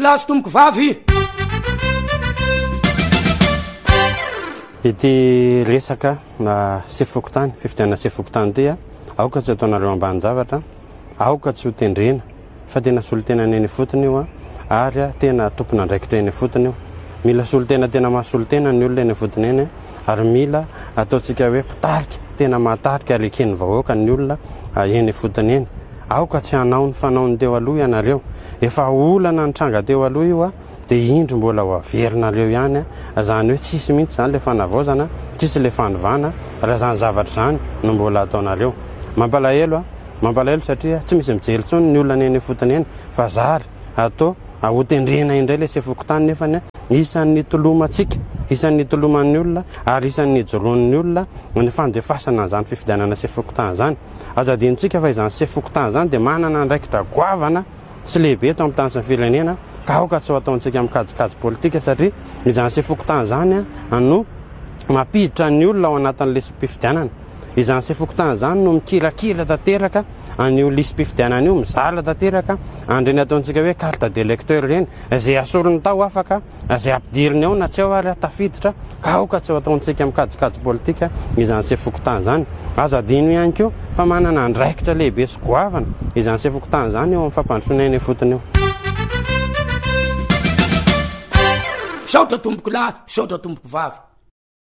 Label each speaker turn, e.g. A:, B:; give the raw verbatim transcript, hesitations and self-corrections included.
A: lahy sy tomboko vavy.
B: Ity resaka na sefokotany fifidianana sefokotany ty a aoka tsy ataonareo ambany zavatra, aoka tsy ho tendrena fa tena solotena neny fotony io a ary a tena tompona andraikitra eny fotony io. Mila solotena tena mahasolotena ny olona eny fotony eny ary mila ataontsika hoe pitarika tena mahatarika ary ekeny vahoaka ny olona eny fotony eny. Aoka tsy hanao ny fanaony teo aloha ianareo, efa olana nitranga teo aloha io a dia indro mbola ho averinareo ihany a, zany hoe tsisy mihitsy zany le fanavaozana, tsisy le fandovana raha zany zavatra zany no mbola ataonareo. Mampalahelo a, mampalahelo satria tsy misy mijery intsony ny olona eny fotony eny fa zary atao hotendrena indray le sefokotany nefany isan'ny tolomantsika, isan'ny toloman'ny olona ary isan'ny joroan'ny olona ny fandefasana zany fifidianana sefokotany zany. Azadintsika fa izany sefokotany zany dia manana andraikitra goavana sy lehibe eto amin'ny tany sy ny firenena ka aoka tsy ho ataontsika mikajikajy politika satria izany sefokotany zany a no mampiditra ny olona ao anatin'le mpifidianana. Izany sefokotany zany no mikirakira tanteraka an'io listim-pifidianana io, mizala tanteraka andreny ataontsika hoe carte d'électeur reny izay asorony tao afaka izay ampidiriny ao na tsy ao ary tafiditra ka aoka tsy ho ataontsika mikajikajy politika izany sefokotany zany. Aza adino ihany koa fa manana andraikitra lehibe sy goavana izany sefokotany zany eo amin'ny fampandrosoana eny fotony eo.
A: Saotra tomboko lahy, saotra tomboko vavy.